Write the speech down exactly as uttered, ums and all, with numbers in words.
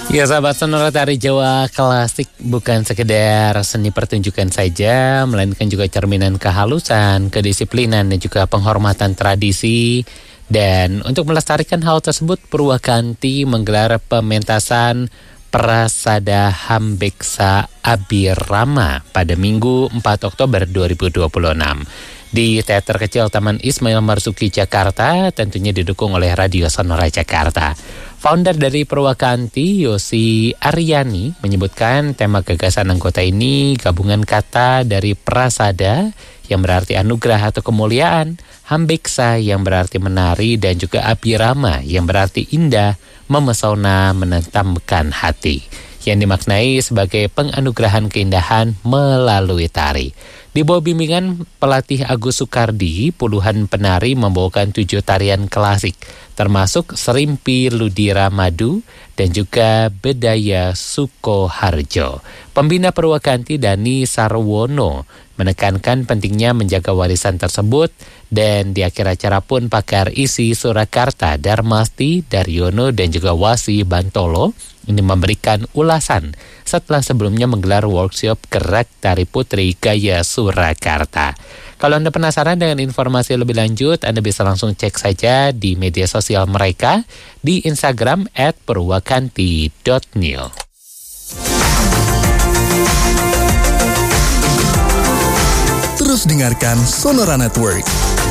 Ya sahabat Sonora, tari Jawa klasik bukan sekedar seni pertunjukan saja, melainkan juga cerminan kehalusan, kedisiplinan dan juga penghormatan tradisi. Dan untuk melestarikan hal tersebut, Purwakanti menggelar pementasan Prasada Hambeksa Abirama pada Minggu empat Oktober dua ribu dua puluh enam di Teater Kecil Taman Ismail Marzuki, Jakarta, tentunya didukung oleh Radio Sonora Jakarta. Founder dari Purwakanti, Yosi Aryani, menyebutkan tema gagasan anggota ini gabungan kata dari prasada yang berarti anugerah atau kemuliaan, hambeksa yang berarti menari, dan juga abirama yang berarti indah, memesona, menentamkan hati, yang dimaknai sebagai penganugerahan keindahan melalui tari. Di bawah bimbingan pelatih Agus Sukardi, puluhan penari membawakan tujuh tarian klasik, termasuk Serimpi Ludira Madu dan juga Bedaya Sukoharjo. Pembina Purwakanti Dani Sarwono menekankan pentingnya menjaga warisan tersebut, dan di akhir acara pun pakar isi Surakarta Darmasti Daryono dan juga Wasi Bantolo ini memberikan ulasan setelah sebelumnya menggelar workshop gerak tari putri gaya Surakarta. Kalau Anda penasaran dengan informasi lebih lanjut, Anda bisa langsung cek saja di media sosial mereka di Instagram at purwakanti dot new. Terus dengarkan Sonora Network.